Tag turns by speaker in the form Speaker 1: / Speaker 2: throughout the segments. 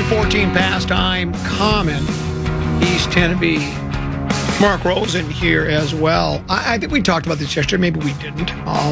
Speaker 1: 14 past time, Common, East Tennessee. Mark Rosen here as well. I think we talked about this yesterday. Maybe we didn't.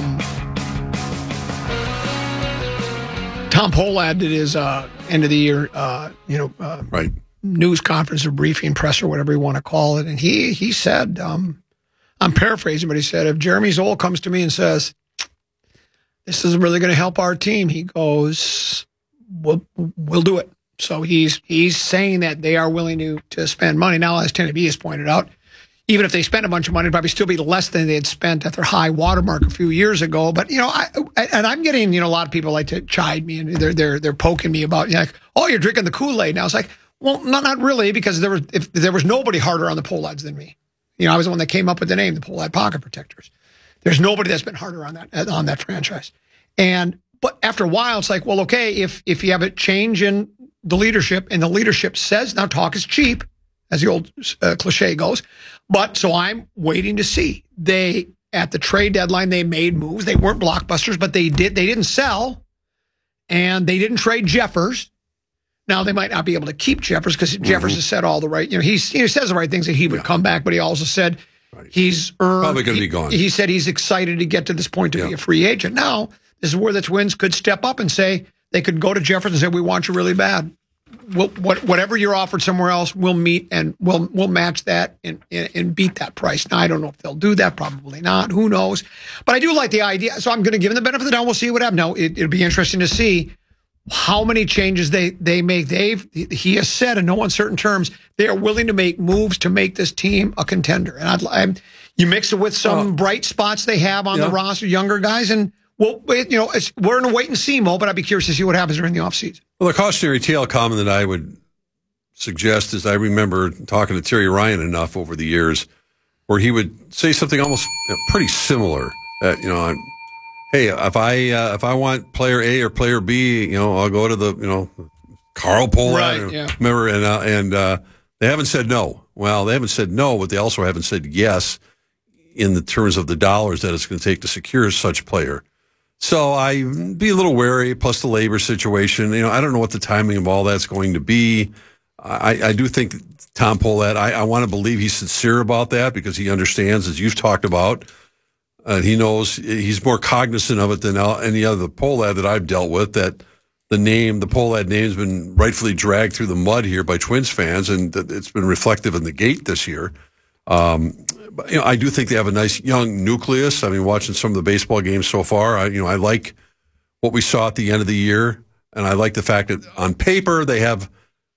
Speaker 1: Tom Pohlad did his end of the year,
Speaker 2: right,
Speaker 1: news conference or briefing, press or whatever you want to call it, and he said, I'm paraphrasing, but he said, if Jeremy Zoll comes to me and says, this is really going to help our team, he goes, we'll do it. So he's saying that they are willing to spend money. Now, as Tennessee has pointed out, even if they spent a bunch of money, it'd probably still be less than they had spent at their high watermark a few years ago. But, I'm getting, a lot of people like to chide me, and they're poking me about, like, oh, you're drinking the Kool-Aid now. It's like, well, not really, because if there was nobody harder on the Pohlads than me. I was the one that came up with the name, the Pohlad Pocket Protectors. There's nobody that's been harder on that franchise. But after a while, it's like, well, okay, if you have a change in the leadership, and the leadership says, now talk is cheap, as the old cliche goes. But so I'm waiting to see. At the trade deadline, they made moves. They weren't blockbusters, but they didn't sell, and they didn't trade Jeffers. Now, they might not be able to keep Jeffers because Jeffers has said all the right, he says the right things, that he would come back, but he also said he's earned.
Speaker 2: Probably going to be gone.
Speaker 1: He said he's excited to get to this point to be a free agent. Now, this is where the Twins could step up and say, they could go to Jeffers and say, we want you really bad. Whatever you're offered somewhere else, we'll meet and we'll match that and beat that price. Now, I don't know if they'll do that. Probably not. Who knows? But I do like the idea. So I'm going to give them the benefit of the doubt. We'll see what happens. Now, it'll be interesting to see how many changes they make. He has said in no uncertain terms, they are willing to make moves to make this team a contender. And you mix it with some bright spots they have on the roster, younger guys, and we're in a wait and see mode, but I'd be curious to see what happens during the offseason.
Speaker 2: Well, the cautionary tale comment that I would suggest is I remember talking to Terry Ryan enough over the years where he would say something almost pretty similar. Hey, if I want player A or player B, I'll go to the Carl Pohlad.
Speaker 1: Right,
Speaker 2: Remember, and they haven't said no. Well, they haven't said no, but they also haven't said yes in the terms of the dollars that it's going to take to secure such player. So I'd be a little wary, plus the labor situation. I don't know what the timing of all that's going to be. I do think Tom Pohlad, I want to believe he's sincere about that because he understands, as you've talked about, he knows he's more cognizant of it than any other Pohlad that I've dealt with, that the Pohlad name has been rightfully dragged through the mud here by Twins fans, and it's been reflective in the gate this year. I do think they have a nice young nucleus. I mean, watching some of the baseball games so far, I like what we saw at the end of the year, and I like the fact that on paper they have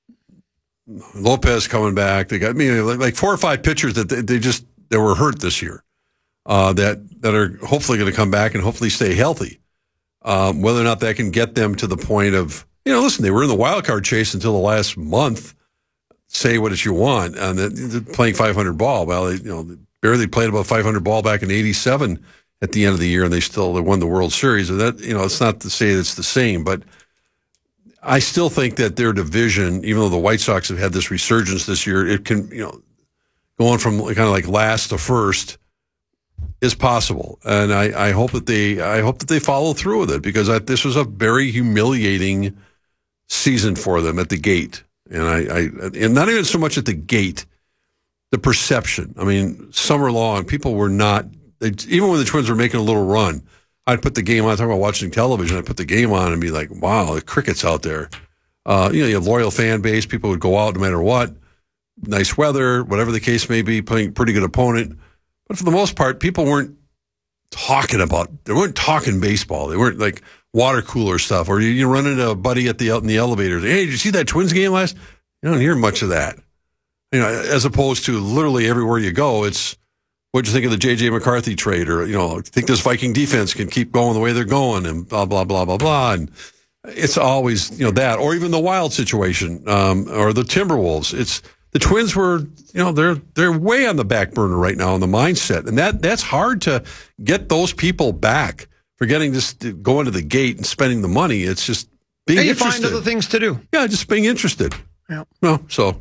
Speaker 2: Lopez coming back. They got like 4 or 5 pitchers that they were hurt this year that are hopefully going to come back and hopefully stay healthy. Whether or not that can get them to the point of listen, they were in the wild card chase until the last month. Say what you want, and they're playing 500 ball. Well, they barely played about 500 ball back in '87 at the end of the year, and they won the World Series. And that, it's not to say it's the same, but I still think that their division, even though the White Sox have had this resurgence this year, it can, going from kind of like last to first is possible. And I hope that they follow through with it, because this was a very humiliating season for them at the gate. And not even so much at the gate, the perception. I mean, summer long, people were not, even when the Twins were making a little run, I'd put the game on, talking about watching television, I'd put the game on and be like, wow, the cricket's out there. You have loyal fan base, people would go out no matter what, nice weather, whatever the case may be, playing a pretty good opponent. But for the most part, people weren't talking baseball. They weren't like water cooler stuff, or you run into a buddy out in the elevator. Hey, did you see that Twins game last? You don't hear much of that. As opposed to literally everywhere you go, it's what'd you think of the J.J. McCarthy trade, or think this Viking defense can keep going the way they're going, and blah blah blah blah blah. And it's always that, or even the Wild situation, or the Timberwolves. It's the Twins were they're way on the back burner right now in the mindset, and that's hard to get those people back. Forgetting just going to the gate and spending the money. It's just being interested.
Speaker 1: You find other things to do.
Speaker 2: Yeah, just being interested.
Speaker 1: Yeah.
Speaker 2: No, so.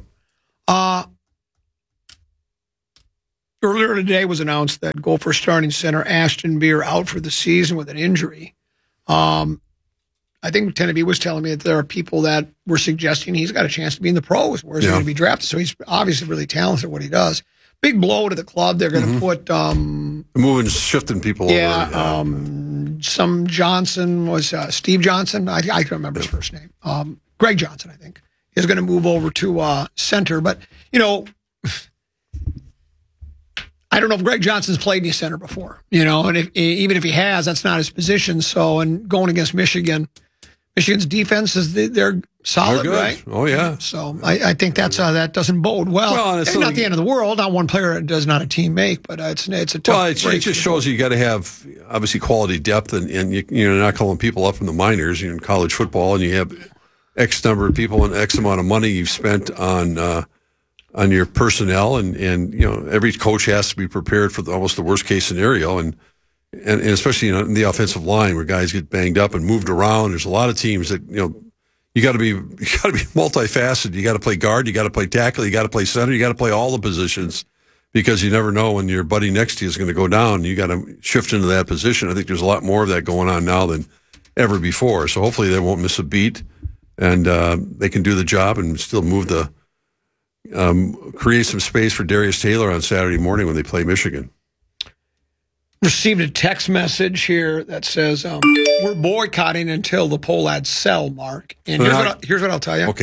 Speaker 1: Earlier today was announced that Gopher starting center Ashton Beer out for the season with an injury. I think Tenneby was telling me that there are people that were suggesting he's got a chance to be in the pros. Where's he going to be drafted? So he's obviously really talented at what he does. Big blow to the club. They're going to put
Speaker 2: moving, shifting people over.
Speaker 1: Some Johnson was Steve Johnson. I can remember his first name. Greg Johnson, I think, is going to move over to center. But I don't know if Greg Johnson's played any center before. And even if he has, that's not his position. So, and going against Michigan's defense they're solid,
Speaker 2: they're good.
Speaker 1: Right?
Speaker 2: Oh yeah.
Speaker 1: So I think that doesn't bode well. It's not the end of the world. Not one player does not a team make, but it's a tough.
Speaker 2: Well, it just shows you got to have obviously quality depth, and you're not calling people up from the minors. You're in college football, and you have X number of people and X amount of money you've spent on your personnel, and every coach has to be prepared for almost the worst case scenario, and especially in the offensive line where guys get banged up and moved around. There's a lot of teams that you got to be multifaceted. You got to play guard, you got to play tackle, you got to play center, you got to play all the positions because you never know when your buddy next to you is going to go down. You got to shift into that position. I think there's a lot more of that going on now than ever before. So hopefully they won't miss a beat, and they can do the job and still create some space for Darius Taylor on Saturday morning when they play Michigan.
Speaker 1: Received a text message here that says, we're boycotting until the Pohlads sell, Mark. And here's what I'll tell you.
Speaker 2: Okay.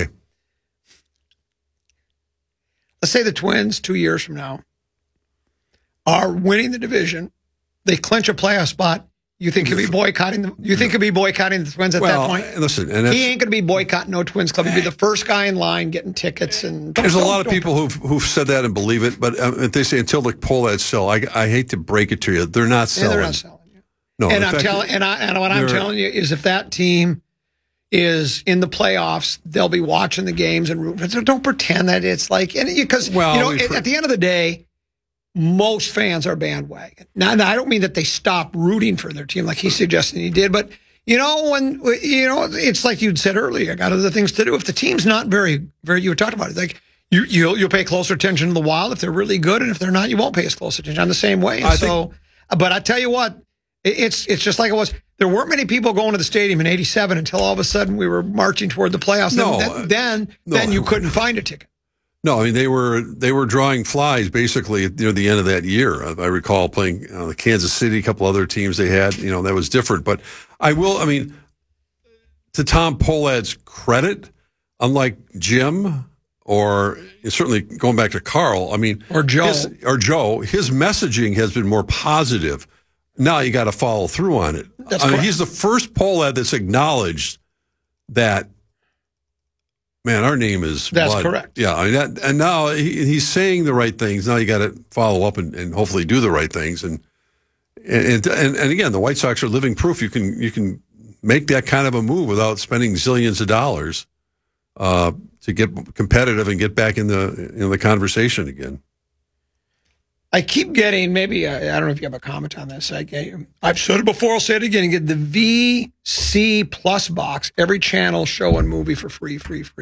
Speaker 1: Let's say the Twins 2 years from now are winning the division. They clinch a playoff spot. You think he'll be boycotting them? You think he'll be boycotting the Twins at that point?
Speaker 2: Listen,
Speaker 1: he ain't going to be boycotting no Twins club. He'll be the first guy in line getting tickets. And
Speaker 2: there's a lot of people who've said that and believe it, but they say until the Pohlads sell. I hate to break it to you, they're not selling.
Speaker 1: They're not selling.
Speaker 2: No,
Speaker 1: and I'm telling you is if that team is in the playoffs, they'll be watching the games and rooting. So don't pretend that it's like at the end of the day. Most fans are bandwagon. Now, I don't mean that they stop rooting for their team like he suggested he did, but it's like you'd said earlier. I got other things to do. If the team's not very, very, you were talking about it, like you'll pay closer attention to the Wild if they're really good, and if they're not, you won't pay as close attention. I'm the same way. But I tell you what, it's just like it was. There weren't many people going to the stadium in '87 until all of a sudden we were marching toward the playoffs. Then you couldn't find a ticket.
Speaker 2: No, I mean they were drawing flies basically near the end of that year. I recall playing the Kansas City, a couple other teams they had. That was different. But to Tom Pohlad's credit, unlike Jim or certainly going back to Carl,
Speaker 1: or Joe,
Speaker 2: his messaging has been more positive. Now you got to follow through on it. He's the first Pohlad that's acknowledged that. Man, our name is
Speaker 1: That's
Speaker 2: blood.
Speaker 1: Correct.
Speaker 2: Yeah, and now he's saying the right things. Now you got to follow up and hopefully do the right things. And again, the White Sox are living proof. You can make that kind of a move without spending zillions of dollars to get competitive and get back in the conversation again.
Speaker 1: I keep getting, maybe, I don't know if you have a comment on this. I've said it before, I'll say it again. You get the VC Plus box, every channel, show, and movie for free.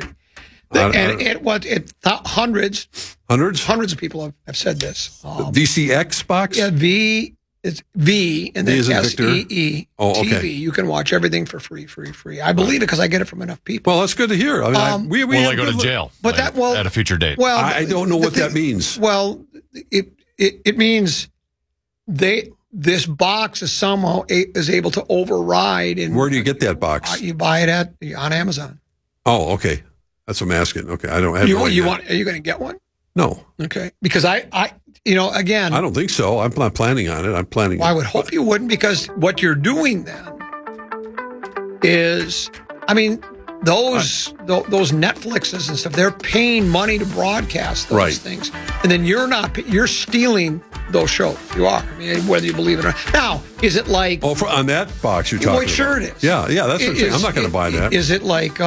Speaker 1: Hundreds of people have said this.
Speaker 2: VCX box?
Speaker 1: Yeah, it's V, and then SEE.
Speaker 2: Oh, okay.
Speaker 1: TV. You can watch everything for free. I believe it because I get it from enough people.
Speaker 2: Well, that's good to hear.
Speaker 3: Will I go to jail?
Speaker 1: But
Speaker 3: at a future date.
Speaker 1: Well,
Speaker 2: I don't know what that means.
Speaker 1: Well, it means this box is somehow is able to override. And
Speaker 2: where do you get that box?
Speaker 1: You buy it on Amazon.
Speaker 2: Oh, okay. That's what I'm asking. Okay, I don't have.
Speaker 1: Are you going to get one?
Speaker 2: No.
Speaker 1: Okay, because I again,
Speaker 2: I don't think so. I'm not planning on it. I'm planning.
Speaker 1: Well, I would hope you wouldn't, because what you're doing then is, those Netflixes and stuff, they're paying money to broadcast those things, and then you're stealing those shows. You are. Whether you believe it or not. Now, is it like
Speaker 2: on that box you're talking about?
Speaker 1: Sure it is.
Speaker 2: Yeah. That's what I'm saying. I'm not going to buy that.
Speaker 1: Is it like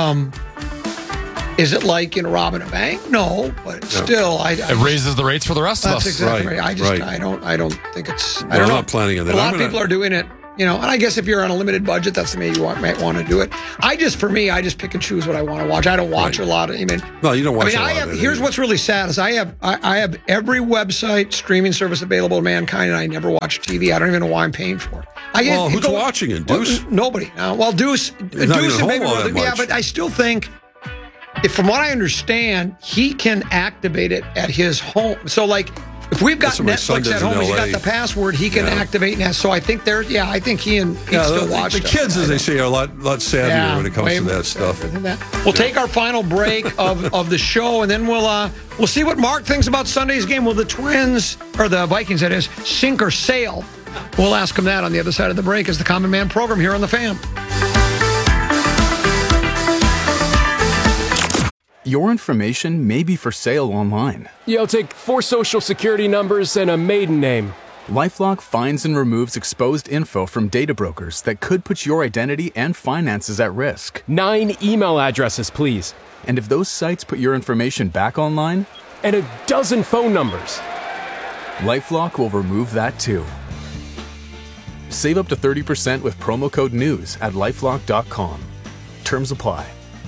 Speaker 1: robbing a bank? No, but still,
Speaker 3: it raises the rates for the rest of us.
Speaker 1: That's exactly right. I don't think it's. I don't know.
Speaker 2: I'm not planning on that.
Speaker 1: A lot of people are doing it. And I guess if you're on a limited budget, that's the way you might want to do it. I just pick and choose what I want to watch. I don't watch a lot of.
Speaker 2: No, you don't watch a lot of it.
Speaker 1: Here's what's really sad is I have every website streaming service available to mankind, and I never watch TV. I don't even know why I'm paying for it.
Speaker 2: Who's watching it? Deuce?
Speaker 1: Nobody. Deuce. Deuce, maybe. Yeah, but I still think. From what I understand, he can activate it at his home. So, if we've got Netflix at home, he's got the password, he can activate it. So I think I think he still watch
Speaker 2: the kids, as they say, are a lot savvier when it comes to that stuff.
Speaker 1: We'll take our final break of the show, and then we'll see what Mark thinks about Sunday's game. Will the Twins, or the Vikings, that is, sink or sail? We'll ask him that on the other side of the break as the Common Man program here on The Fan.
Speaker 4: Your information may be for sale online.
Speaker 5: I'll take 4 social security numbers and a maiden name.
Speaker 4: LifeLock finds and removes exposed info from data brokers that could put your identity and finances at risk.
Speaker 5: 9 email addresses, please.
Speaker 4: And if those sites put your information back online?
Speaker 5: And a dozen phone numbers.
Speaker 4: LifeLock will remove that too. Save up to 30% with promo code NEWS at LifeLock.com. Terms apply.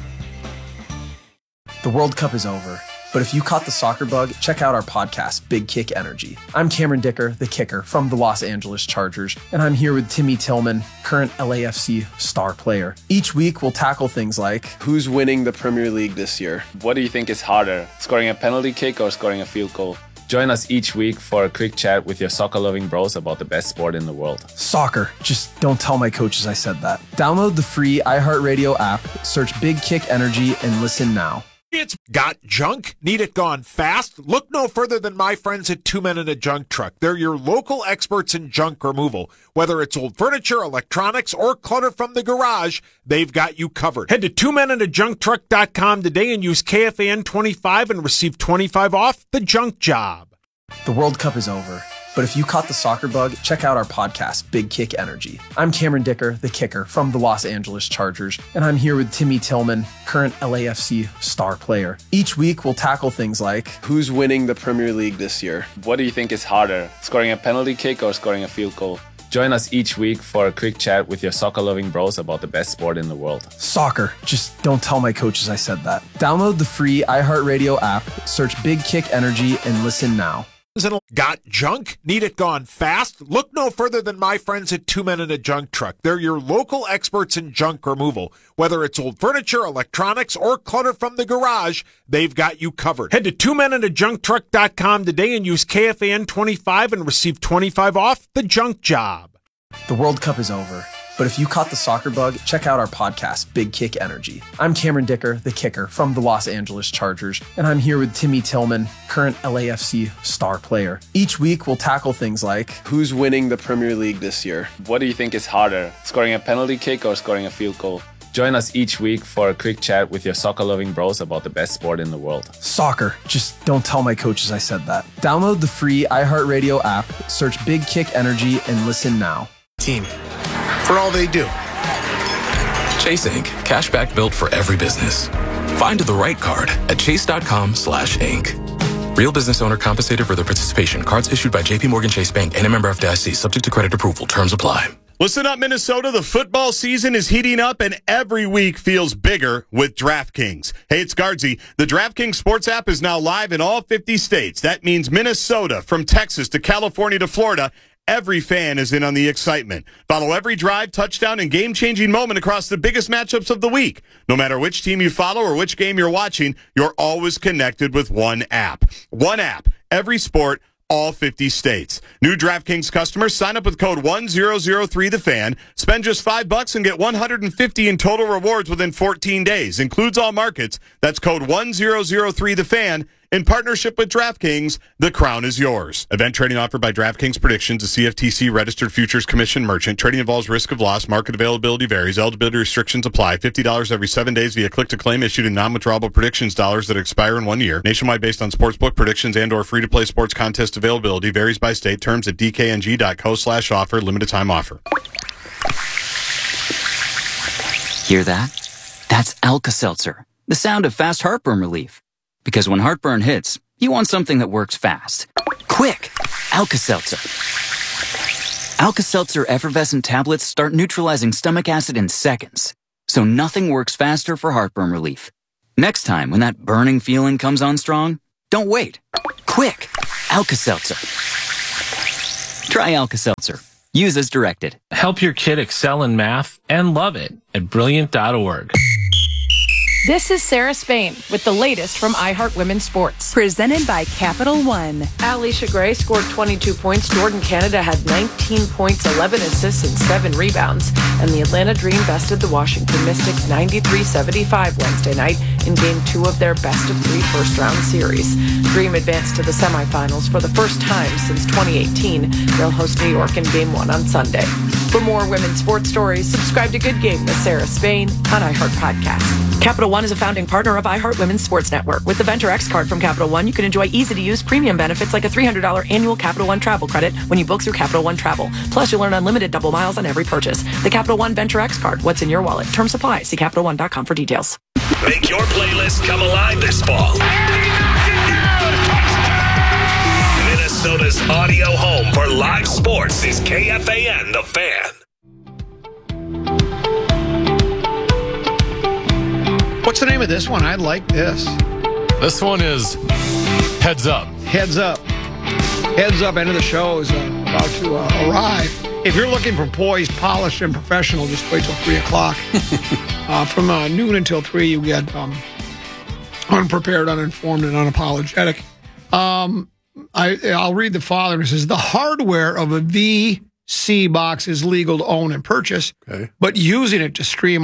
Speaker 6: The World Cup is over, but if you caught the soccer bug, check out our podcast, Big Kick Energy. I'm Cameron Dicker, the kicker from the Los Angeles Chargers, and I'm here with Timmy Tillman, current LAFC star player. Each week, we'll tackle things like,
Speaker 7: who's winning the Premier League this year?
Speaker 8: What do you think is harder, scoring a penalty kick or scoring a field goal? Join us each week for a quick chat with your soccer-loving bros about the best sport in the world.
Speaker 6: Soccer. Just don't tell my coaches I said that. Download the free iHeartRadio app, search Big Kick Energy, and listen now.
Speaker 9: It's got junk? Need it gone fast? Look no further than my friends at Two Men and a Junk Truck. They're your local experts in junk removal. Whether it's old furniture, electronics, or clutter from the garage, they've got you covered. Head to twomenandajuncktruck.com today and use KFAN25 and receive 25 off the junk job.
Speaker 6: The World Cup is over, but if you caught the soccer bug, check out our podcast, Big Kick Energy. I'm Cameron Dicker, the kicker from the Los Angeles Chargers, and I'm here with Timmy Tillman, current LAFC star player. Each week, we'll tackle things like,
Speaker 7: who's winning the Premier League this year?
Speaker 8: What do you think is harder, scoring a penalty kick or scoring a field goal? Join us each week for a quick chat with your soccer-loving bros about the best sport in the world.
Speaker 6: Soccer. Just don't tell my coaches I said that. Download the free iHeartRadio app, search Big Kick Energy, and listen now.
Speaker 9: Got junk? Need it gone fast? Look no further than my friends at Two Men and a Junk Truck. They're your local experts in junk removal. Whether it's old furniture, electronics, or clutter from the garage, they've got you covered. Head to twomenandajuncktruck.com today and use KFAN25 and receive 25 off the junk job.
Speaker 6: The World Cup is over, but if you caught the soccer bug, check out our podcast, Big Kick Energy. I'm Cameron Dicker, the kicker from the Los Angeles Chargers, and I'm here with Timmy Tillman, current LAFC star player. Each week, we'll tackle things like,
Speaker 7: who's winning the Premier League this year?
Speaker 8: What do you think is harder, scoring a penalty kick or scoring a field goal? Join us each week for a quick chat with your soccer-loving bros about the best sport in the world.
Speaker 6: Soccer. Just don't tell my coaches I said that. Download the free iHeartRadio app, search Big Kick Energy, and listen now.
Speaker 9: Team. For all they do.
Speaker 10: Chase Inc. Cashback built for every business. Find the right card at chase.com/inc. Real business owner compensated for their participation. Cards issued by JPMorgan Chase Bank and a member FDIC. Subject to credit approval. Terms apply.
Speaker 11: Listen up, Minnesota. The football season is heating up, and every week feels bigger with DraftKings. Hey, it's Guardsy. The DraftKings Sports app is now live in all 50 states. That means Minnesota, from Texas to California to Florida. Every fan is in on the excitement. Follow every drive, touchdown, and game-changing moment across the biggest matchups of the week. No matter which team you follow or which game you're watching, you're always connected with one app. One app, every sport, all 50 states. New DraftKings customers sign up with code 1003TheFan. Spend just $5 and get $150 in total rewards within 14 days. Includes all markets. That's code 1003TheFan. In partnership with DraftKings, the crown is yours. Event trading offered by DraftKings Predictions, a CFTC registered futures commission merchant. Trading involves risk of loss. Market availability varies. Eligibility restrictions apply. $50 every 7 days via click-to-claim issued in non-withdrawable predictions dollars that expire in 1 year. Nationwide based on sportsbook predictions and or free-to-play sports contest availability. Varies by state. Terms at dkng.co/offer. Limited time offer.
Speaker 12: Hear that? That's Alka-Seltzer, the sound of fast heartburn relief. Because when heartburn hits, you want something that works fast. Quick! Alka-Seltzer. Alka-Seltzer effervescent tablets start neutralizing stomach acid in seconds, so nothing works faster for heartburn relief. Next time when that burning feeling comes on strong, don't wait. Quick, Alka-Seltzer. Try Alka-Seltzer. Use as directed.
Speaker 13: Help your kid excel in math and love it at Brilliant.org.
Speaker 14: This is Sarah Spain with the latest from iHeart Women's Sports.
Speaker 15: Presented by Capital One.
Speaker 14: Alicia Gray scored 22 points. Jordan Canada had 19 points, 11 assists, and 7 rebounds. And the Atlanta Dream bested the Washington Mystics 93-75 Wednesday night in Game 2 of their best-of-3 first-round series. Dream advanced to the semifinals for the first time since 2018. They'll host New York in Game 1 on Sunday. For more women's sports stories, subscribe to Good Game with Sarah Spain on iHeart Podcast. Capital One is a founding partner of iHeart Women's Sports Network. With the Venture X card from Capital One, you can enjoy easy-to-use premium benefits like a $300 annual Capital One travel credit when you book through Capital One Travel. Plus, you'll earn unlimited double miles on every purchase. The Capital One Venture X card. What's in your wallet? Terms apply. See CapitalOne.com for details.
Speaker 16: Make your playlist come alive this fall. Minnesota's audio home for live sports is KFAN The Fan.
Speaker 1: What's the name of this one? I like this.
Speaker 3: This one is Heads Up.
Speaker 1: Heads Up. Heads Up, end of the show is about to arrive. If you're looking for poised, polished, and professional, just wait till 3 o'clock. From noon until 3, you get unprepared, uninformed, and unapologetic. I'll read the following. It says, the hardware of a VC box is legal to own and purchase, but using it to stream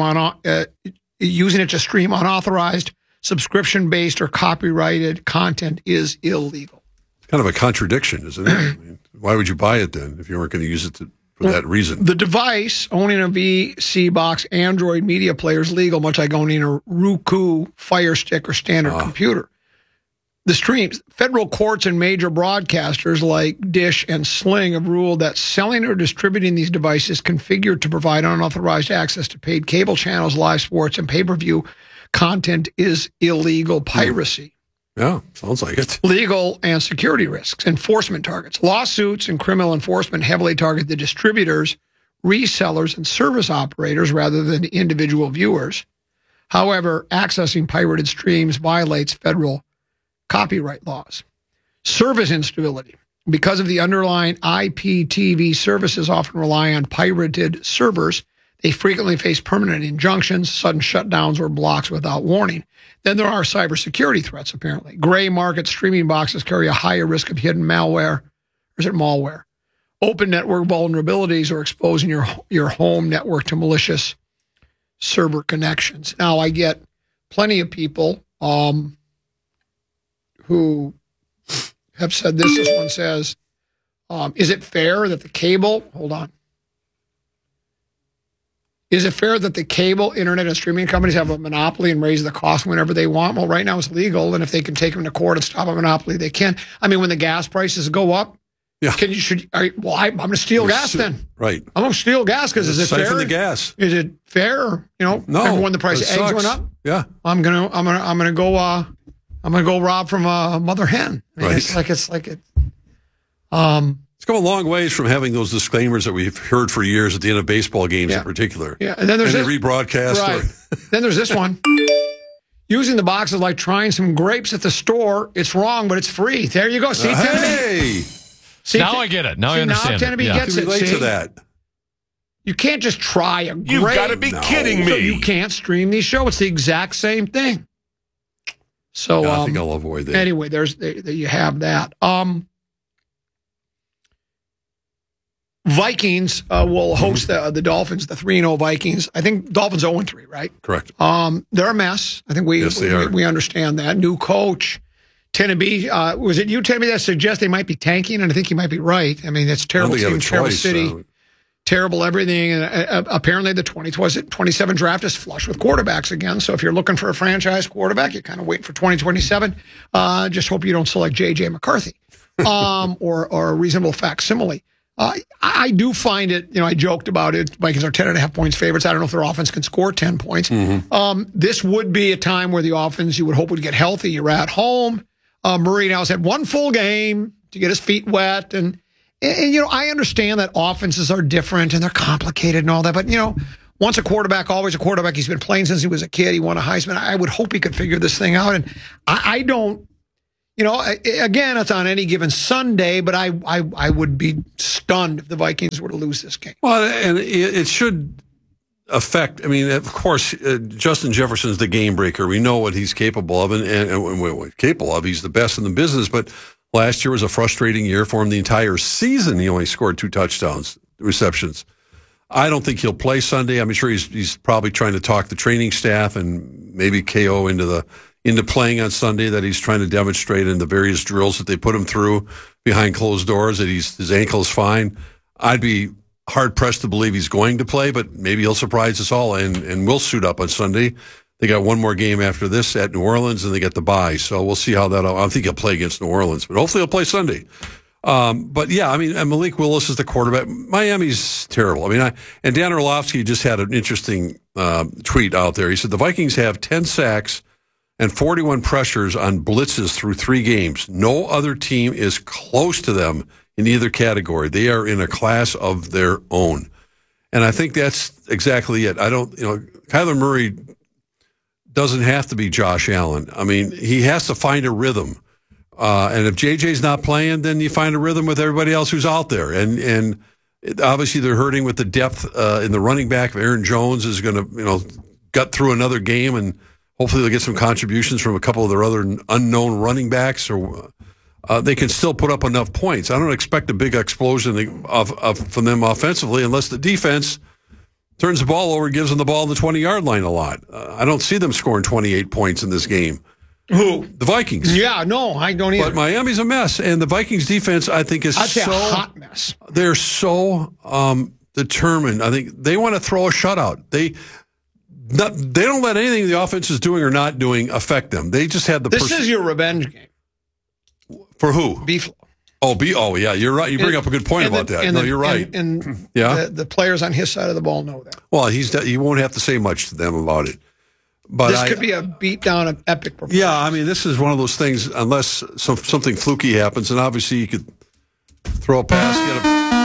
Speaker 1: unauthorized, subscription-based, or copyrighted content is illegal.
Speaker 2: It's kind of a contradiction, isn't it? I mean, why would you buy it then if you weren't going to use it for that reason?
Speaker 1: The device, owning a VC box Android media player, is legal, much like owning a Roku, Fire Stick, or standard computer. The streams, federal courts and major broadcasters like Dish and Sling have ruled that selling or distributing these devices configured to provide unauthorized access to paid cable channels, live sports, and pay-per-view content is illegal piracy.
Speaker 2: Yeah, sounds like it.
Speaker 1: Legal and security risks, enforcement targets. Lawsuits and criminal enforcement heavily target the distributors, resellers, and service operators rather than individual viewers. However, accessing pirated streams violates federal copyright laws. Service instability. Because of the underlying IPTV services often rely on pirated servers, they frequently face permanent injunctions, sudden shutdowns, or blocks without warning. Then there are cybersecurity threats, apparently. Gray market streaming boxes carry a higher risk of hidden malware, or is it malware? Open network vulnerabilities or exposing your home network to malicious server connections. Now, I get plenty of people who have said this. This one says, is it fair that the cable, is it fair that the cable, internet, and streaming companies have a monopoly and raise the cost whenever they want? Well, right now it's legal, and if they can take them to court and stop a monopoly, they can. I mean, when the gas prices go up, I'm going to steal gas then.
Speaker 2: Right.
Speaker 1: I'm going to steal gas because is it fair?
Speaker 2: Siphon the gas.
Speaker 1: Is it fair?
Speaker 2: No.
Speaker 1: Remember when the price of eggs went up?
Speaker 2: Yeah.
Speaker 1: I'm gonna go rob from a mother hen. I mean,
Speaker 2: Right.
Speaker 1: It's like it.
Speaker 2: It's come a long ways from having those disclaimers that we've heard for years at the end of baseball games in particular.
Speaker 1: Yeah, and then there's
Speaker 2: they rebroadcast.
Speaker 1: Right. Then there's this one. Using the box is like trying some grapes at the store. It's wrong, but it's free. There you go. See,
Speaker 2: hey.
Speaker 1: See,
Speaker 3: now I get it. Now I understand.
Speaker 1: Now gets it.
Speaker 2: Relate to that.
Speaker 1: You can't just try a grape.
Speaker 9: You've got to be kidding me.
Speaker 1: So you can't stream these shows. It's the exact same thing. So
Speaker 2: I think I'll avoid that.
Speaker 1: Anyway, you have that. Vikings will host the Dolphins, the 3-0 Vikings. I think Dolphins 0-3, right?
Speaker 2: Correct.
Speaker 1: They're a mess. I think we understand that. New coach, Tennessee. Was it you, Tennessee, that suggests they might be tanking? And I think you might be right. I mean, it's terrible team, terrible city, terrible everything. And apparently the 2027 draft is flush with quarterbacks again. So if you're looking for a franchise quarterback, you're kind of waiting for 2027. Just hope you don't select J.J. McCarthy or a reasonable facsimile. I do find it, I joked about it. Vikings are 10.5 points favorites. I don't know if their offense can score 10 points. This would be a time where the offense you would hope would get healthy. You're at home. Murray now has had one full game to get his feet wet. And And, I understand that offenses are different and they're complicated and all that, but, once a quarterback, always a quarterback. He's been playing since he was a kid. He won a Heisman. I would hope he could figure this thing out. And I don't, again, it's on any given Sunday, but I would be stunned if the Vikings were to lose this game.
Speaker 2: Well, and it should affect, of course, Justin Jefferson's the game breaker. We know what he's capable of, and what capable of. He's the best in the business, but last year was a frustrating year for him. The entire season, he only scored 2 touchdowns, receptions. I don't think he'll play Sunday. I'm sure he's probably trying to talk the training staff and maybe KO into playing on Sunday, that he's trying to demonstrate in the various drills that they put him through behind closed doors that his ankle's fine. I'd be hard-pressed to believe he's going to play, but maybe he'll surprise us all and will suit up on Sunday. They got one more game after this at New Orleans, and they get the bye. So we'll see how that. I think he'll play against New Orleans, but hopefully he'll play Sunday. But yeah, and Malik Willis is the quarterback. Miami's terrible. And Dan Orlovsky just had an interesting tweet out there. He said the Vikings have 10 sacks and 41 pressures on blitzes through 3 games. No other team is close to them in either category. They are in a class of their own. And I think that's exactly it. Kyler Murray doesn't have to be Josh Allen. He has to find a rhythm. And if JJ's not playing, then you find a rhythm with everybody else who's out there. And obviously they're hurting with the depth in the running back. Aaron Jones is going to, gut through another game, and hopefully they'll get some contributions from a couple of their other unknown running backs, or they can still put up enough points. I don't expect a big explosion from them offensively unless the defense turns the ball over and gives them the ball on the 20-yard line a lot. I don't see them scoring 28 points in this game.
Speaker 1: Who?
Speaker 2: The Vikings.
Speaker 1: Yeah, no, I don't either.
Speaker 2: But Miami's a mess, and the Vikings defense, I think, is
Speaker 1: a hot mess.
Speaker 2: They're so determined. I think they want to throw a shutout. They don't let anything the offense is doing or not doing affect them. They just had the.
Speaker 1: This is your revenge game.
Speaker 2: For who?
Speaker 1: Beef.
Speaker 2: Oh, yeah, you're right. You bring up a good point about that. You're right.
Speaker 1: And
Speaker 2: yeah,
Speaker 1: the players on his side of the ball know that.
Speaker 2: Well, he won't have to say much to them about it. But
Speaker 1: this could be a beatdown of epic proportions.
Speaker 2: Yeah, this is one of those things, unless something fluky happens, and obviously you could throw a pass, get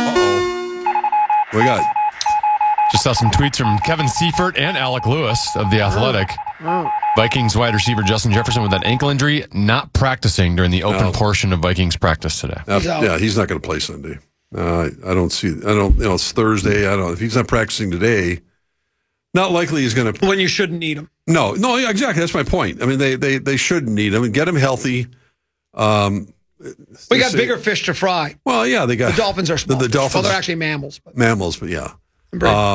Speaker 2: we got.
Speaker 3: Just saw some tweets from Kevin Seifert and Alec Lewis of The Athletic. Vikings wide receiver Justin Jefferson with that ankle injury, not practicing during the open portion of Vikings practice today.
Speaker 2: He's not going to play Sunday. It's Thursday. If he's not practicing today, not likely he's going to.
Speaker 1: When you shouldn't need him.
Speaker 2: No, exactly. That's my point. They shouldn't need him and get him healthy.
Speaker 1: We got bigger fish to fry.
Speaker 2: Well, yeah, they got
Speaker 1: the Dolphins are small.
Speaker 2: The Dolphins,
Speaker 1: well, they're actually mammals.
Speaker 2: Mammals, but yeah. We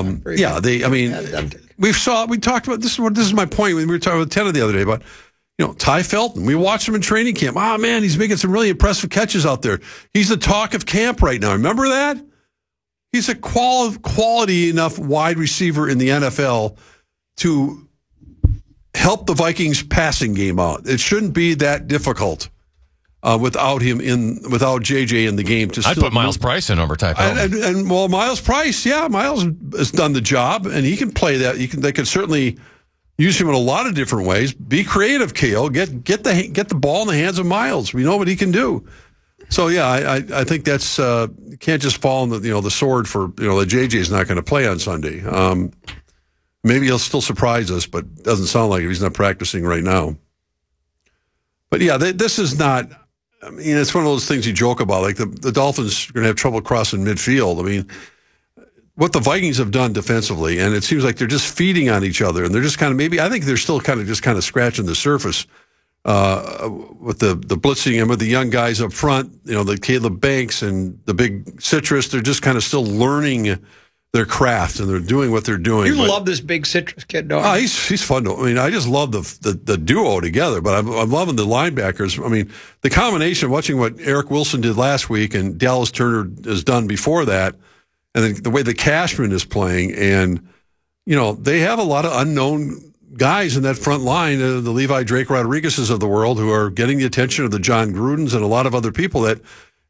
Speaker 2: talked about this is my point when we were talking about Tenna the other day about Ty Felton. We watched him in training camp. Oh man, he's making some really impressive catches out there. He's the talk of camp right now. Remember that? He's a quality enough wide receiver in the NFL to help the Vikings passing game out. It shouldn't be that difficult without JJ in the game.
Speaker 3: I'd put Miles Price in over Ty Felton.
Speaker 2: And Miles Price, Miles has done the job, and he can play that. They could certainly use him in a lot of different ways. Be creative, KO. Get the ball in the hands of Miles. We know what he can do. So yeah, I think that's you can't just fall on the sword for that JJ's not going to play on Sunday. Maybe he'll still surprise us, but doesn't sound like it. He's not practicing right now. But yeah, this is not. It's one of those things you joke about. Like the Dolphins are going to have trouble crossing midfield. What the Vikings have done defensively, and it seems like they're just feeding on each other, and they're just kind of I think they're still kind of scratching the surface with the blitzing and with the young guys up front. The Caleb Banks and the big Citrus. They're just kind of still learning their craft, and they're doing what they're doing.
Speaker 1: You love this big Citrus kid, don't you?
Speaker 2: He's fun to. I just love the duo together. But I'm loving the linebackers. The combination of watching what Eric Wilson did last week and Dallas Turner has done before that, and then the way the Cashman is playing, and they have a lot of unknown guys in that front line, the Levi Drake Rodriguez's of the world, who are getting the attention of the John Grudens and a lot of other people that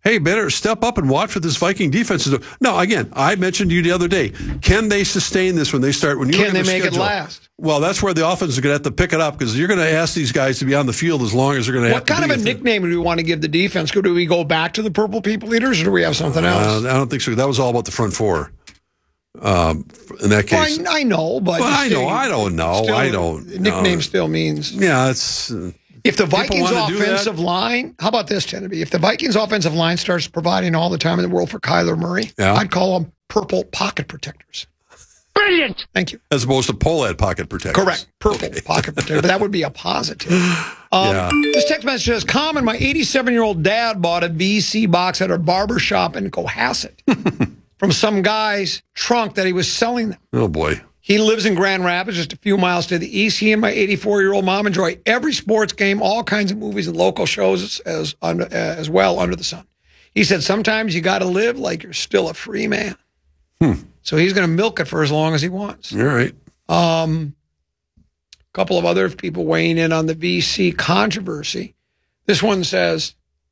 Speaker 2: hey, better step up and watch what this Viking defense is doing. No, again, I mentioned to you the other day, can they sustain this when they start? When you
Speaker 1: can they make it last?
Speaker 2: Well, that's where the offense is going to have to pick it up because you're going to ask these guys to be on the field as long as they're going to have to be.
Speaker 1: What kind of a nickname do we want to give the defense? Do we go back to the Purple People Eaters, or do we have something else?
Speaker 2: I don't think so. That was all about the front four. In that case.
Speaker 1: Well, I know, but...
Speaker 2: Well, I don't know.
Speaker 1: Nickname still means...
Speaker 2: Yeah, it's...
Speaker 1: If the Vikings offensive line, how about this, Tenneby? If the Vikings offensive line starts providing all the time in the world for Kyler Murray, I'd call them purple pocket protectors. Brilliant. Thank you.
Speaker 2: As opposed to Polad pocket protectors.
Speaker 1: Correct. Purple pocket protector. But that would be a positive. This text message says, Common, my 87-year-old dad bought a VC box at a barber shop in Cohasset from some guy's trunk that he was selling them.
Speaker 2: Oh, boy.
Speaker 1: He lives in Grand Rapids, just a few miles to the east. He and my 84-year-old mom enjoy every sports game, all kinds of movies and local shows as well under the sun. He said, sometimes you got to live like you're still a free man. So he's going to milk it for as long as he wants.
Speaker 2: All right.
Speaker 1: A couple of other people weighing in on the VC controversy. This one says,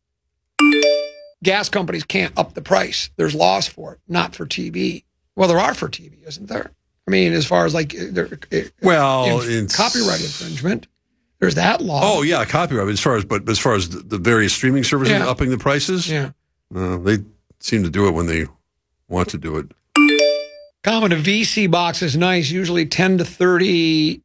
Speaker 1: gas companies can't up the price. There's laws for it, not for TV. Well, there are for TV, isn't there? I mean, as far as like, copyright infringement, there's that law.
Speaker 2: Oh yeah, copyright. As far as the various streaming services upping the prices, they seem to do it when they want to do it.
Speaker 1: Common, a VC box is nice. Usually 10 to 30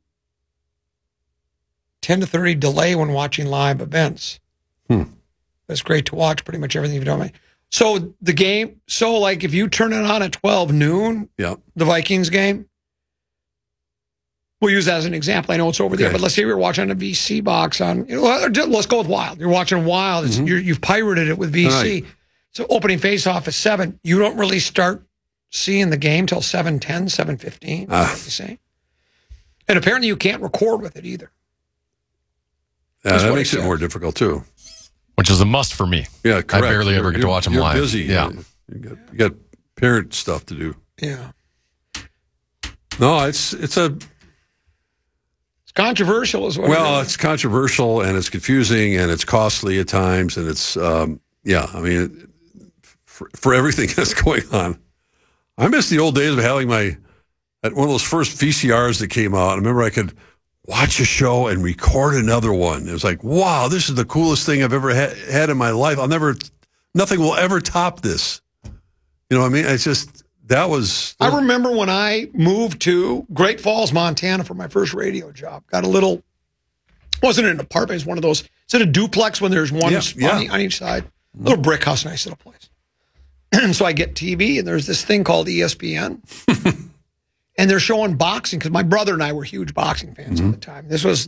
Speaker 1: delay when watching live events. It's great to watch pretty much everything you've done. So the game, like if you turn it on at 12 noon, the Vikings game, we'll use that as an example. I know it's over there, but let's say you're watching on a VC box on, let's go with Wild. You're watching Wild. You've pirated it with VC. Right. So opening face-off is 7. You don't really start seeing the game till 7:10, 7:15. What you say? And apparently you can't record with it either.
Speaker 2: Yeah, that makes it more difficult too.
Speaker 3: Which is a must for me.
Speaker 2: Yeah, correct.
Speaker 3: I barely ever get to watch them live.
Speaker 2: You're busy.
Speaker 3: Yeah.
Speaker 2: You got parent stuff to do.
Speaker 1: Yeah.
Speaker 2: No, it's
Speaker 1: controversial as well.
Speaker 2: Well, it's controversial and it's confusing and it's costly at times and it's I mean, for everything that's going on. I miss the old days of having one of those first VCRs that came out. I remember I could watch a show and record another one. It was like, wow, this is the coolest thing I've ever had in my life. Nothing will ever top this. You know what I mean? It's just, I remember when I moved to Great Falls, Montana for my first radio job. Got wasn't an apartment, it was one of those, is it a duplex when there's one on each side? Little brick house, nice little place. And so I get TV, and there's this thing called ESPN. And they're showing boxing, because my brother and I were huge boxing fans at the time. This was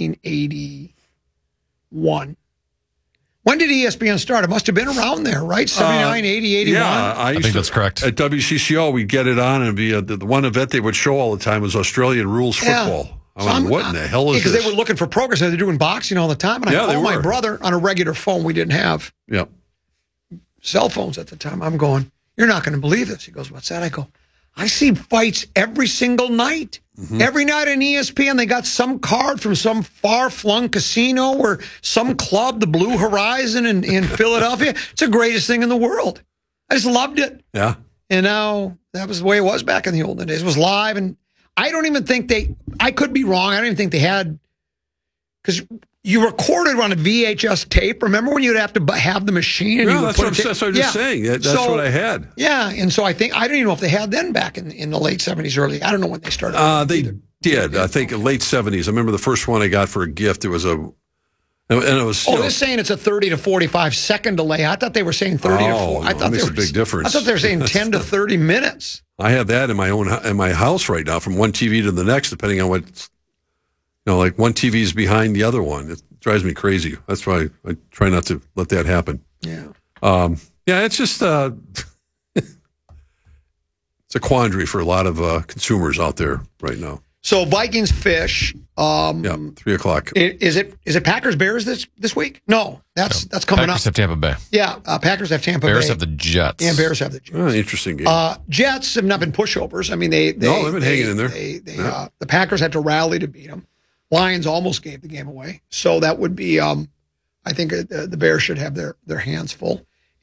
Speaker 2: 1981. When did ESPN start? It must have been around there, right? 79, 80, 81? Yeah, I think that's correct. At WCCO, we'd get it on, and it'd be the one event they would show all the time was Australian rules football. I mean, what in the hell is this?
Speaker 1: Because they were looking for programs. They're doing boxing all the time. And I called my brother on a regular phone. We didn't have cell phones at the time. I'm going, you're not going to believe this. He goes, what's that? I go, I see fights every single night. Every night on ESPN, they got some card from some far-flung casino or some club, the Blue Horizon in Philadelphia. It's the greatest thing in the world. I just loved it.
Speaker 2: Yeah.
Speaker 1: And now that was the way it was back in the olden days. It was live, and I don't even think I could be wrong. I don't even think they had, because you recorded on a VHS tape. Remember when you'd have to have the machine? And
Speaker 2: that's what I'm just saying. That's what I had.
Speaker 1: Yeah, and so I don't even know if they had then back in the late 70s, early. I don't know when they started.
Speaker 2: They did. I think late 70s. I remember the first one I got for a gift. It was and it was.
Speaker 1: They're saying it's a 30 to 45 second delay. I thought they were saying 30 to 40. I thought
Speaker 2: makes a big difference.
Speaker 1: I thought they were saying 10 to 30 minutes.
Speaker 2: I have that in my house right now, from one TV to the next, depending on what. Like one TV is behind the other one. It drives me crazy. That's why I try not to let that happen.
Speaker 1: Yeah.
Speaker 2: It's just it's a quandary for a lot of consumers out there right now.
Speaker 1: So Vikings fish.
Speaker 2: 3:00.
Speaker 1: Is it Packers Bears this week? No, that's coming
Speaker 3: Packers have Tampa Bay.
Speaker 1: Yeah, Packers have Tampa Bay.
Speaker 3: Bears have the Jets.
Speaker 1: Yeah, Bears have the Jets.
Speaker 2: Interesting game.
Speaker 1: Jets have not been pushovers. I mean, they've been hanging in there. The Packers had to rally to beat them. Lions almost gave the game away. So that would be, I think the Bears should have their hands full.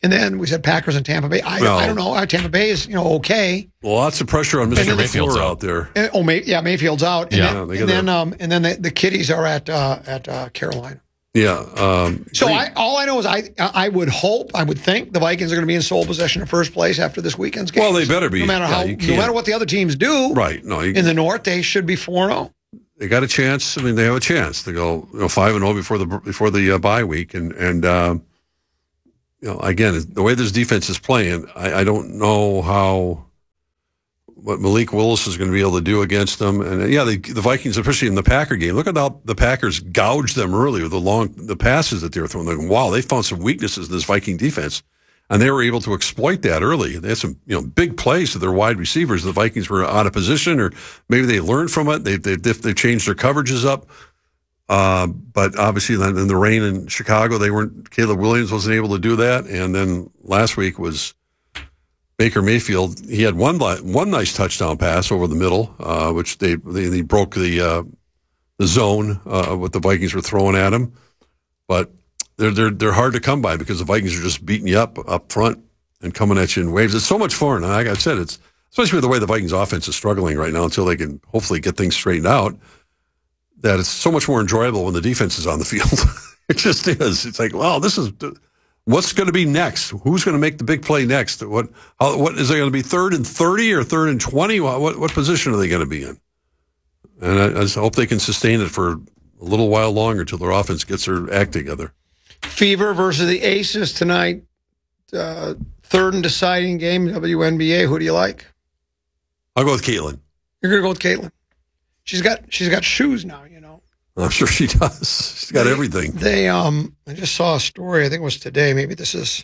Speaker 1: And then we said Packers and Tampa Bay. I don't know. Tampa Bay is, okay.
Speaker 2: Lots of pressure on Mr. Mayfield's out there.
Speaker 1: And, Mayfield's out. And then the Kitties are at Carolina.
Speaker 2: Yeah.
Speaker 1: So all I know is I would think the Vikings are going to be in sole possession of first place after this weekend's game.
Speaker 2: Well, they better be.
Speaker 1: No matter what the other teams do.
Speaker 2: Right. No.
Speaker 1: In the North, they should be 4-0.
Speaker 2: They got a chance. I mean, they have a chance to go 5-0 before the bye week, and again, the way this defense is playing, I don't know what Malik Willis is going to be able to do against them. And the Vikings, especially in the Packer game, look at how the Packers gouged them early with the passes that they were throwing. Like, wow, they found some weaknesses in this Viking defense, and they were able to exploit that early. They had some big plays to their wide receivers. The Vikings were out of position, or maybe they learned from it. They changed their coverages up. But obviously, in the rain in Chicago, Caleb Williams wasn't able to do that. And then last week was Baker Mayfield. He had one nice touchdown pass over the middle, which they broke the zone what the Vikings were throwing at him. But they're hard to come by because the Vikings are just beating you up front and coming at you in waves. It's so much fun. Like I said, it's especially with the way the Vikings offense is struggling right now until they can hopefully get things straightened out. That it's so much more enjoyable when the defense is on the field. It just is. It's like, wow, this is what's going to be next. Who's going to make the big play next? What is it going to be? 3rd and 30 or 3rd and 20? What position are they going to be in? And I just hope they can sustain it for a little while longer till their offense gets their act together.
Speaker 1: Fever versus the Aces tonight. 3rd and deciding game, WNBA. Who do you like?
Speaker 2: I'll go with Caitlin.
Speaker 1: You're going to go with Caitlin. She's got shoes now,
Speaker 2: I'm sure she does. She's got everything.
Speaker 1: I just saw a story. I think it was today. Maybe this is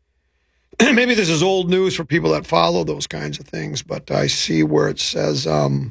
Speaker 1: old news for people that follow those kinds of things. But I see where it says, hold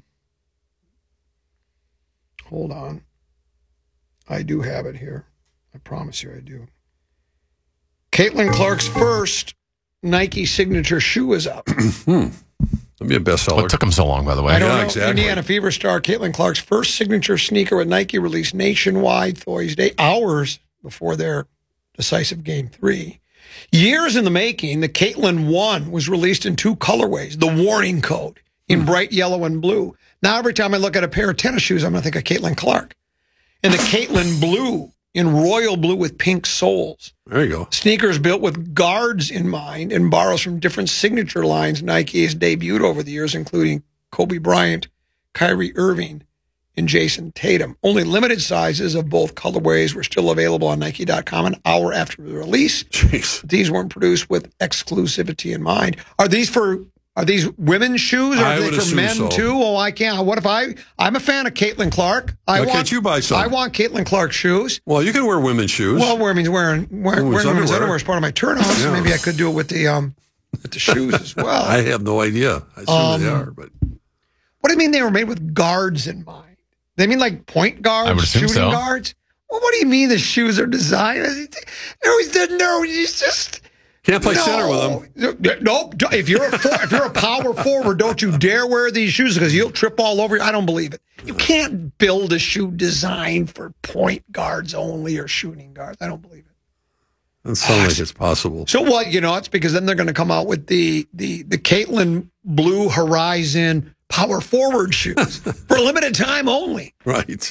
Speaker 1: on. I do have it here. I promise you, I do. Caitlin Clark's first Nike signature shoe is out.
Speaker 2: That'd be a bestseller.
Speaker 3: What took them so long, by the way?
Speaker 1: I don't know.
Speaker 2: Exactly.
Speaker 1: Indiana Fever star Caitlin Clark's first signature sneaker with Nike released nationwide Thursday, hours before their decisive Game 3. Years in the making, the Caitlin 1 was released in 2 colorways, the warning code in bright yellow and blue. Now every time I look at a pair of tennis shoes, I'm going to think of Caitlin Clark. And the Caitlin Blue in royal blue with pink soles.
Speaker 2: There you go.
Speaker 1: Sneakers built with guards in mind and borrows from different signature lines Nike has debuted over the years, including Kobe Bryant, Kyrie Irving, and Jason Tatum. Only limited sizes of both colorways were still available on Nike.com an hour after the release.
Speaker 2: Jeez.
Speaker 1: These weren't produced with exclusivity in mind. Are these women's shoes, or are they for men
Speaker 2: so.
Speaker 1: too? Oh, I can't. What if I'm a fan of Caitlin Clark.
Speaker 2: Why can't you buy some?
Speaker 1: I want Caitlin Clark shoes.
Speaker 2: Well, you can wear women's shoes.
Speaker 1: Well, wearing women's underwear is part of my turn on, so maybe I could do it with the shoes as well.
Speaker 2: I have no idea. I assume they are, but
Speaker 1: what do you mean they were made with guards in mind? They mean like point guards,
Speaker 3: I would assume
Speaker 1: shooting
Speaker 3: so.
Speaker 1: guards? Well, what do you mean the shoes are designed? He's just
Speaker 2: can't play center with them.
Speaker 1: Nope. If you're a power forward, don't you dare wear these shoes because you'll trip all over you. I don't believe it. You can't build a shoe designed for point guards only or shooting guards. I don't believe it.
Speaker 2: It sounds like it's possible.
Speaker 1: So what? It's because then they're going to come out with the Caitlin Blue Horizon power forward shoes for a limited time only.
Speaker 2: Right.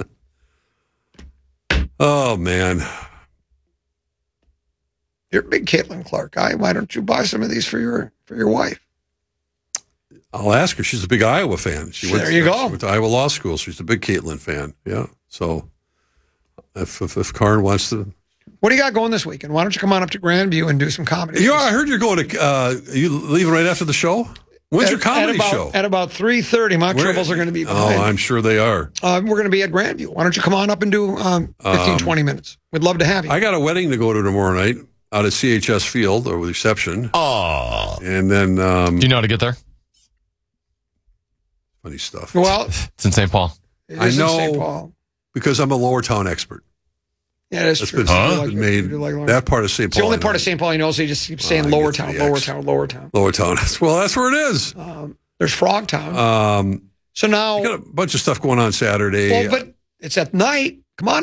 Speaker 2: Oh, man.
Speaker 1: You're a big Caitlin Clark guy. Why don't you buy some of these for your wife?
Speaker 2: I'll ask her. She's a big Iowa fan. She went to Iowa Law School. She's a big Caitlin fan. Yeah. So if Karen wants to.
Speaker 1: What do you got going this weekend? Why don't you come on up to Grandview and do some comedy?
Speaker 2: I heard you're going to. You leaving right after the show? When's your comedy show?
Speaker 1: At about 3:30. My troubles are going to be behind.
Speaker 2: Oh, I'm sure they are.
Speaker 1: We're going to be at Grandview. Why don't you come on up and do 15, 20 minutes? We'd love to have you.
Speaker 2: I got a wedding to go to tomorrow night out at CHS Field or reception.
Speaker 3: Oh.
Speaker 2: And then.
Speaker 3: Do you know how to get there?
Speaker 2: Funny stuff.
Speaker 1: Well,
Speaker 3: it's in St. Paul.
Speaker 2: I know
Speaker 1: St. Paul.
Speaker 2: because I'm a Lower Town expert.
Speaker 1: Yeah, that's true.
Speaker 2: That part of St. Paul.
Speaker 1: It's the only part of St. Paul you know, so you just keep saying Lower Town, Lower Town, Lower Town.
Speaker 2: Lower Town. Well, that's where it is.
Speaker 1: There's Frogtown. So now.
Speaker 2: You got a bunch of stuff going on Saturday.
Speaker 1: Well, but it's at night. Come on up.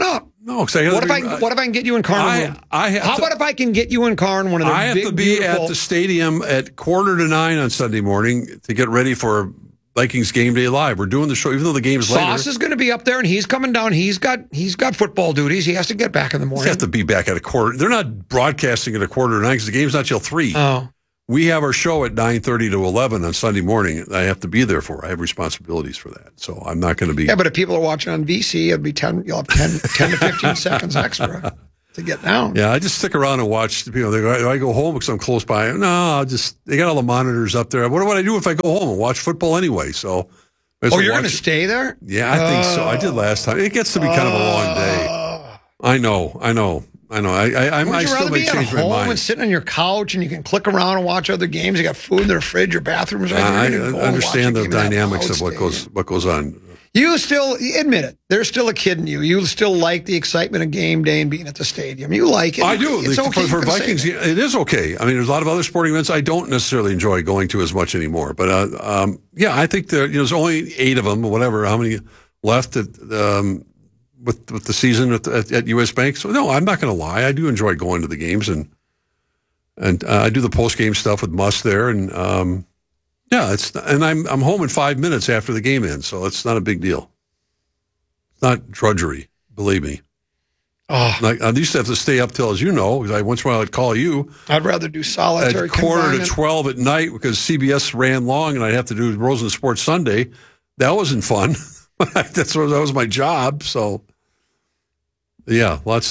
Speaker 2: No, because
Speaker 1: What if I can get you in Carn? How about if I can get you in Carn? One of the
Speaker 2: I have to be at the stadium at 8:45 on Sunday morning to get ready for Vikings Game Day Live. We're doing the show, even though the game's later.
Speaker 1: Sauce is going to be up there, and he's coming down. He's got football duties. He has to get back in the morning.
Speaker 2: He has to be back at 8:15. They're not broadcasting at 8:45 because the game's not till 3.
Speaker 1: Oh.
Speaker 2: We have our show at 9:30 to 11 on Sunday morning. I have to be there for. I have responsibilities for that, so I'm not going to be.
Speaker 1: Yeah, but if people are watching on VC, it'll be 10. You'll have 10 to 15 seconds extra to get down.
Speaker 2: Yeah, I just stick around and watch. They go, I go home because I'm close by. No, they got all the monitors up there. What would I do if I go home and watch football anyway? So.
Speaker 1: Oh, you're going to stay there?
Speaker 2: Yeah, I think so. I did last time. It gets to be kind of a long day. I know. I still may change my mind.
Speaker 1: And sitting on your couch and you can click around and watch other games. You got food in the fridge, your bathroom's right there.
Speaker 2: I understand the dynamics of what goes on.
Speaker 1: You still admit it. There's still a kid in you. You still like the excitement of game day and being at the stadium. You like it.
Speaker 2: I do.
Speaker 1: It's okay
Speaker 2: for Vikings, it is okay. I mean, there's a lot of other sporting events I don't necessarily enjoy going to as much anymore. But I think there's only 8 of them or whatever. How many left with the season at US Bank? So no, I'm not going to lie. I do enjoy going to the games and I do the post game stuff with Muss there and. Yeah, I'm home in 5 minutes after the game ends, so it's not a big deal. It's not drudgery, believe me.
Speaker 1: Oh.
Speaker 2: Like, I used to have to stay up till, as you know, because once in a while I'd call you.
Speaker 1: I'd rather do solitary
Speaker 2: at 11:45 at night because CBS ran long and I'd have to do Rosen Sports Sunday. That wasn't fun. That was my job. So, yeah, let's.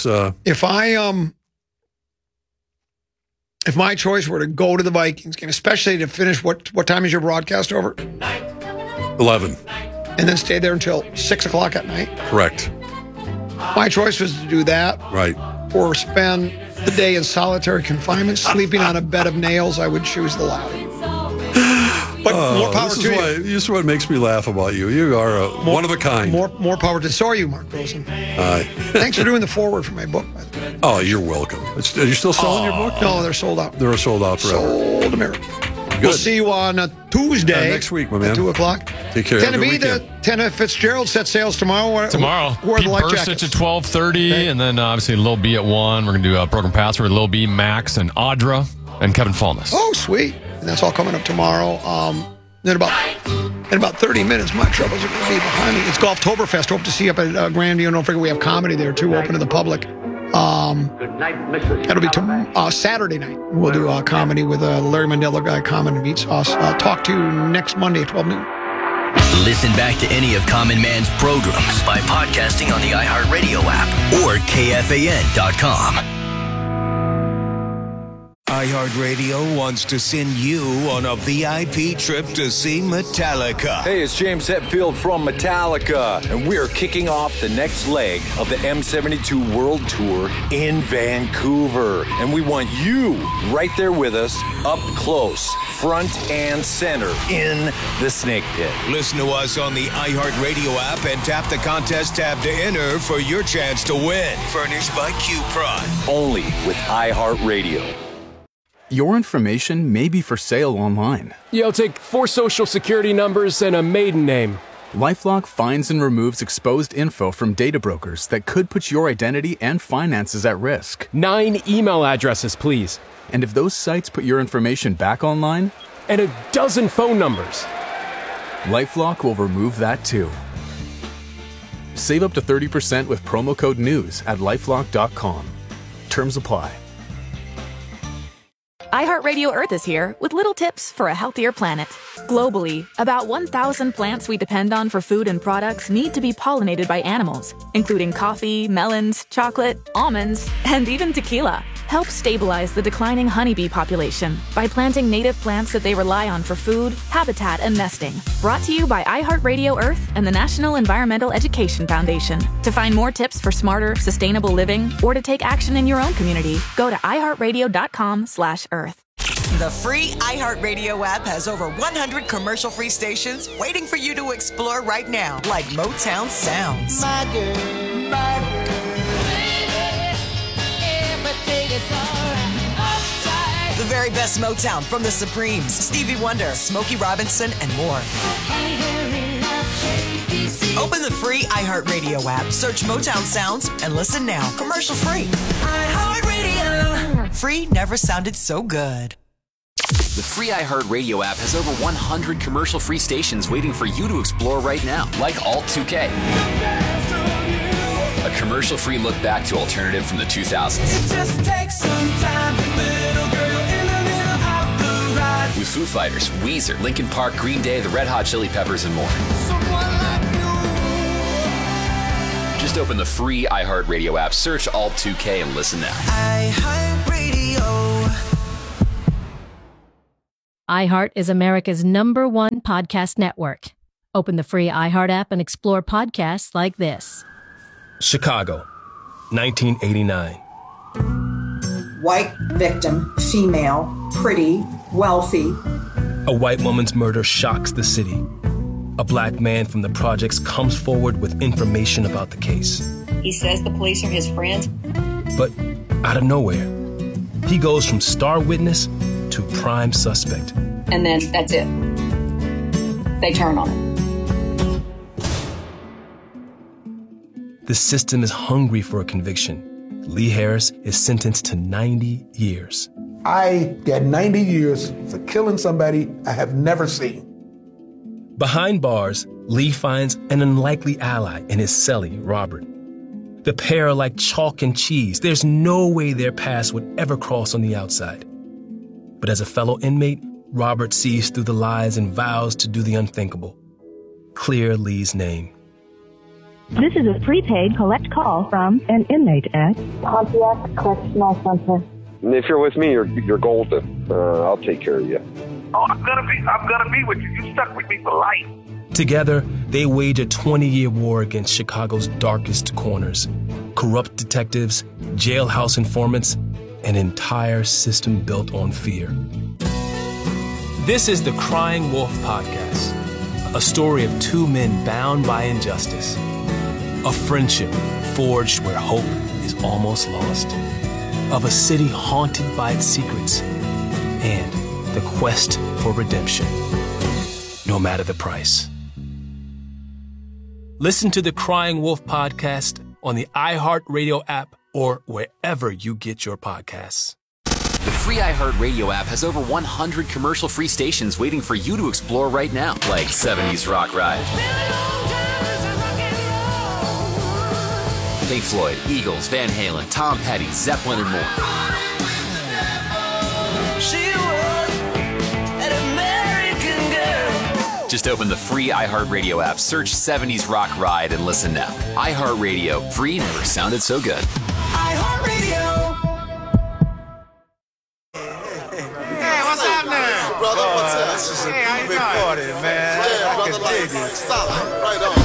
Speaker 2: If my choice were to go to the Vikings game, especially to finish, what time is your broadcast over? 11.
Speaker 1: And then stay there until 6 o'clock at night?
Speaker 2: Correct.
Speaker 1: My choice was to do that.
Speaker 2: Right.
Speaker 1: Or spend the day in solitary confinement, sleeping on a bed of nails. I would choose the latter. But more power to you.
Speaker 2: This is what makes me laugh about you. You are one of a kind.
Speaker 1: More power to so are you, Mark Rosen. Thanks for doing the forward for my book, by the way.
Speaker 2: Oh, you're welcome. Are you still selling your book?
Speaker 1: No, they're sold out.
Speaker 2: They're sold out forever.
Speaker 1: Sold America.
Speaker 2: Good.
Speaker 1: We'll see you on a Tuesday.
Speaker 2: Next week, my man.
Speaker 1: At 2 o'clock.
Speaker 2: Take care.
Speaker 1: Tana Fitzgerald set sales tomorrow. Where are the life jackets?
Speaker 3: At 12:30, and then obviously Lil B at 1. We're going to do a program pass with Lil B, Max, and Audra, and Kevin Falness.
Speaker 1: Oh, sweet. And that's all coming up tomorrow. In about 30 minutes, my troubles are going to be behind me. It's Golftoberfest. Hope to see you up at Grandview. And don't forget, we have comedy there, too, open to the public. That'll be Saturday night. We'll do comedy with Larry Mandela Guy, Common and Meat Sauce. Talk to you next Monday at 12 noon.
Speaker 16: Listen back to any of Common Man's programs by podcasting on the iHeartRadio app or KFAN.com.
Speaker 17: iHeartRadio wants to send you on a VIP trip to see Metallica.
Speaker 18: Hey, it's James Hetfield from Metallica, and we're kicking off the next leg of the M72 World Tour in Vancouver. And we want you right there with us, up close, front and center, in the Snake Pit.
Speaker 17: Listen to us on the iHeartRadio app and tap the contest tab to enter for your chance to win. Furnished by Q-Prod.
Speaker 18: Only with iHeartRadio.
Speaker 4: Your information may be for sale online.
Speaker 5: Yeah, I'll take 4 social security numbers and a maiden name.
Speaker 4: LifeLock finds and removes exposed info from data brokers that could put your identity and finances at risk.
Speaker 5: 9 email addresses, please.
Speaker 4: And if those sites put your information back online?
Speaker 5: And a dozen phone numbers.
Speaker 4: LifeLock will remove that too. Save up to 30% with promo code NEWS at LifeLock.com. Terms apply.
Speaker 19: iHeartRadio Earth is here with little tips for a healthier planet. Globally, about 1,000 plants we depend on for food and products need to be pollinated by animals, including coffee, melons, chocolate, almonds, and even tequila. Help stabilize the declining honeybee population by planting native plants that they rely on for food, habitat, and nesting. Brought to you by iHeartRadio Earth and the National Environmental Education Foundation. To find more tips for smarter, sustainable living or to take action in your own community, go to iHeartRadio.com/Earth.
Speaker 20: The free iHeartRadio app has over 100 commercial-free stations waiting for you to explore right now, like Motown Sounds. My girl, my girl, baby, everything is all right. The very best Motown from the Supremes, Stevie Wonder, Smokey Robinson, and more. Open the free iHeartRadio app, search Motown Sounds, and listen now. Commercial free. iHeartRadio. Free never sounded so good.
Speaker 21: The free iHeartRadio app has over 100 commercial-free stations waiting for you to explore right now, like Alt 2K. A commercial-free look back to alternative from the 2000s.
Speaker 22: It just takes some time, little girl in the middle of the ride.
Speaker 21: With Foo Fighters, Weezer, Linkin Park, Green Day, the Red Hot Chili Peppers, and more. Just open the free iHeartRadio app, search Alt 2K, and listen now.
Speaker 22: iHeartRadio.
Speaker 23: iHeart is America's #1 podcast network. Open the free iHeart app and explore podcasts like this.
Speaker 24: Chicago, 1989.
Speaker 25: White victim, female, pretty, wealthy.
Speaker 24: A white woman's murder shocks the city. A black man from the projects comes forward with information about the case.
Speaker 26: He says the police are his friends.
Speaker 24: But out of nowhere, he goes from star witness to prime suspect.
Speaker 26: And then that's it. They turn on him.
Speaker 24: The system is hungry for a conviction. Lee Harris is sentenced to 90 years.
Speaker 27: I get 90 years for killing somebody I have never seen.
Speaker 24: Behind bars, Lee finds an unlikely ally in his cellie, Robert. The pair are like chalk and cheese. There's no way their paths would ever cross on the outside. But as a fellow inmate, Robert sees through the lies and vows to do the unthinkable. Clear Lee's name.
Speaker 28: This is a prepaid collect call from an inmate at Pontiac Correctional Center.
Speaker 29: If you're with me, you're golden. I'll take care of you.
Speaker 30: Oh, I'm gonna be with you. You stuck with me for life.
Speaker 24: Together, they wage a 20-year war against Chicago's darkest corners. Corrupt detectives, jailhouse informants, an entire system built on fear. This is the Crying Wolf Podcast, a story of two men bound by injustice. A friendship forged where hope is almost lost. Of a city haunted by its secrets. And the quest for redemption, no matter the price. Listen to the Crying Wolf Podcast on the iHeartRadio app or wherever you get your podcasts.
Speaker 21: The free iHeartRadio app has over 100 commercial-free stations waiting for you to explore right now, like 70s Rock Ride, Pink Floyd, Eagles, Van Halen, Tom Petty, Zeppelin, and more.
Speaker 22: She was an American girl.
Speaker 21: Just open the free iHeartRadio app, search 70s Rock Ride, and listen now. iHeartRadio, free never sounded so good.
Speaker 22: iHeartRadio.
Speaker 31: Hey, what's happening?
Speaker 32: Brother, what's up?
Speaker 31: Hey, how you doing?
Speaker 32: Party, man.
Speaker 31: Yeah, brother, like, solid. Right on.